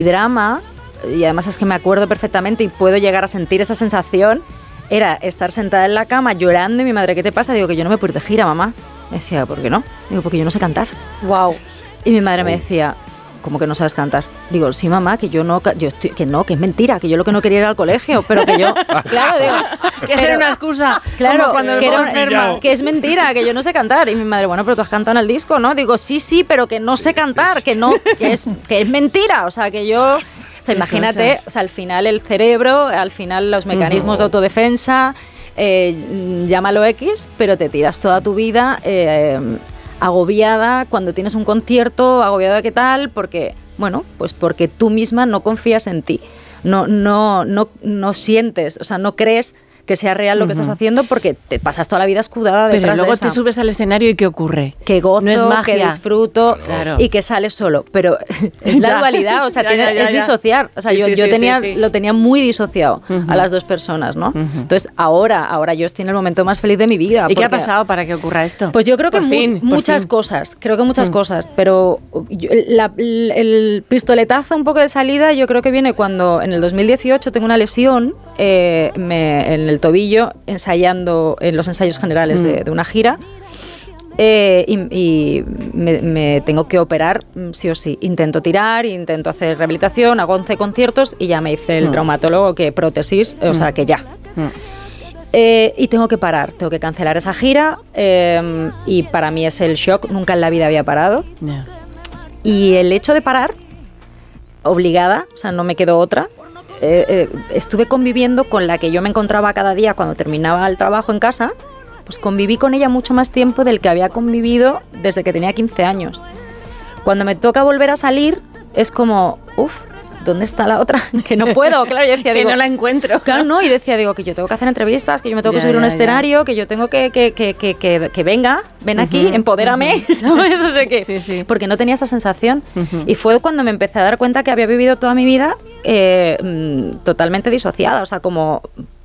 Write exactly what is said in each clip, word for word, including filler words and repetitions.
drama, y además es que me acuerdo perfectamente y puedo llegar a sentir esa sensación, era estar sentada en la cama llorando y mi madre, ¿qué te pasa? Digo, que yo no me puedo ir de gira, mamá. Me decía, ¿por qué no? Digo, porque yo no sé cantar. Wow. Y mi madre me decía, ¿cómo que no sabes cantar? Digo, sí, mamá, que yo no, yo estoy, que no, que es mentira, que yo lo que no quería era al colegio, pero que yo, claro, digo, que era una excusa, claro, como cuando que, me era, enferma. que es mentira, que yo no sé cantar. Y mi madre, bueno, pero tú has cantado en el disco, ¿no? Digo, sí, sí, pero que no sé cantar, que no, que es, que es mentira, o sea, que yo, o sea, imagínate, o sea, al final el cerebro, al final los mecanismos uh-huh. de autodefensa, eh, llámalo X, pero te tiras toda tu vida eh, agobiada cuando tienes un concierto, agobiada qué tal, porque, bueno, pues porque tú misma no confías en ti, no, no, no, no sientes, o sea, no crees que sea real lo que uh-huh. estás haciendo porque te pasas toda la vida escudada detrás de Pero luego esa. te subes al escenario y ¿qué ocurre? Que gozo, no es magia. que disfruto claro. y que sales solo. Pero es la dualidad, o sea, ya, tiene, ya, ya, es ya. disociar. O sea, sí, yo, sí, yo sí, tenía, sí, sí. lo tenía muy disociado uh-huh. a las dos personas, ¿no? Uh-huh. Entonces, ahora, ahora yo estoy en el momento más feliz de mi vida. ¿Y qué ha pasado para que ocurra esto? Pues yo creo que por fin, mu- muchas fin. cosas, creo que muchas uh-huh. cosas, pero yo, la, el, el pistoletazo un poco de salida yo creo que viene cuando en el dos mil dieciocho tengo una lesión eh, me, en el tobillo ensayando en los ensayos generales mm. de, de una gira eh, y, y me, me tengo que operar sí o sí. Intento tirar, intento hacer rehabilitación, hago once conciertos y ya me dice el mm. traumatólogo que prótesis, mm. o sea que ya. Mm. Eh, y tengo que parar, tengo que cancelar esa gira eh, y para mí es el shock, nunca en la vida había parado. Yeah. Y el hecho de parar, obligada, o sea, no me quedó otra. Eh, eh, estuve conviviendo con la que yo me encontraba cada día cuando terminaba el trabajo en casa, pues conviví con ella mucho más tiempo del que había convivido desde que tenía quince años. Cuando me toca volver a salir, es como, uff, ¿dónde está la otra? Que no puedo, claro, yo decía, que digo, no la encuentro. Claro, no, y decía, digo, que yo tengo que hacer entrevistas, que yo me tengo que ya, subir a un ya, escenario, ya. que yo tengo que, que, que, que, que, que venga, ven uh-huh, aquí, empodérame, uh-huh. ¿sabes? O sea que, sí, sí. porque no tenía esa sensación. Uh-huh. Y fue cuando me empecé a dar cuenta que había vivido toda mi vida eh, mmm, totalmente disociada, o sea, como,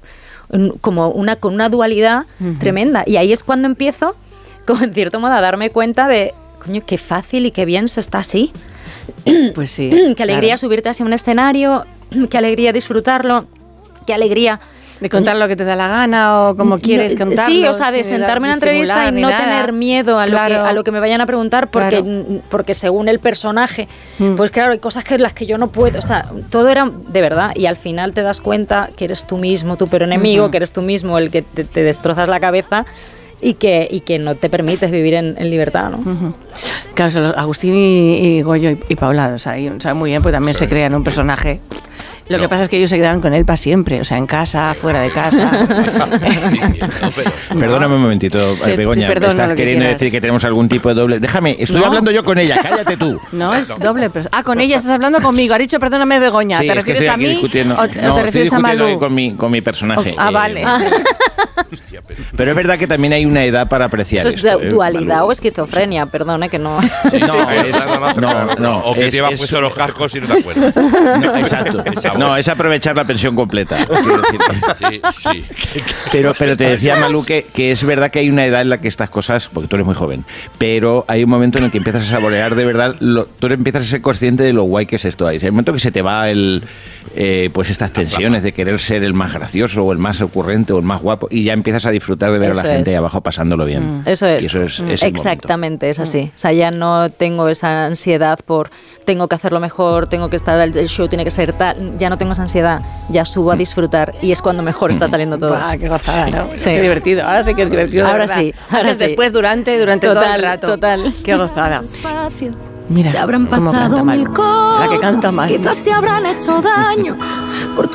como una, con una dualidad uh-huh. tremenda. Y ahí es cuando empiezo, como en cierto modo, a darme cuenta de, coño, qué fácil y qué bien se está así. Pues sí. Qué alegría claro. subirte hacia un escenario, qué alegría disfrutarlo, qué alegría de contar lo que te da la gana o como quieres no, contarlo. Sí, o sea, de sentarme en una entrevista y no nada. tener miedo a, claro. lo que, a lo que me vayan a preguntar porque, claro. porque según el personaje, mm. pues claro, hay cosas que las que yo no puedo, o sea, todo era de verdad y al final te das cuenta que eres tú mismo, tu peor enemigo, uh-huh. que eres tú mismo el que te, te destrozas la cabeza. Y que, y que no te permites vivir en, en libertad, ¿no? Uh-huh. Claro, o sea, Agustín y, y Goyo y, y Paula, o sea, y, o sea, muy bien, pues también sí. se crean un personaje. Lo no. que pasa es que ellos se quedaron con él para siempre, o sea, en casa, fuera de casa. Perdóname un momentito, Begoña, Perdona, estás que queriendo quieras. decir que tenemos algún tipo de doble... Déjame, estoy no. hablando yo con ella, cállate tú. No, es doble... Pero... Ah, con ella estás hablando conmigo, ha dicho perdóname, Begoña, sí, ¿te refieres es que a mí discutiendo. o, no, o te refieres estoy a Malú? Con mi, con mi personaje. O, ah, vale. Eh, pero es verdad que también hay una edad para apreciar eso. Eso es dualidad eh, o esquizofrenia, perdone que no... Sí, no, es, no, no, o que es, te llevas es, puesto los cascos y no te acuerdas. No, exacto. No, es aprovechar la pensión completa. Sí, sí. Pero, pero te decía, Malú, que, que es verdad que hay una edad en la que estas cosas, porque tú eres muy joven, pero hay un momento en el que empiezas a saborear de verdad, lo, tú empiezas a ser consciente de lo guay que es esto. Hay un momento que se te va el, eh, pues estas tensiones de querer ser el más gracioso o el más ocurrente o el más guapo y ya empiezas a disfrutar de ver eso a la gente es. ahí abajo pasándolo bien. Mm. Eso es. Y eso es, es exactamente, es así. O sea, ya no tengo esa ansiedad por tengo que hacerlo mejor, tengo que estar, el show tiene que ser tal, ya no tengo esa ansiedad, ya subo a disfrutar y es cuando mejor está saliendo todo. Ah, qué gozada, ¿no? Sí. Qué divertido, ahora sí que es divertido. Ahora sí, ahora Antes, sí. Después, durante, durante total, todo el rato. Total. Qué gozada. Mira, te habrán cómo pasado canta mil cosas, la que canta mal. Quizás te habrán hecho daño por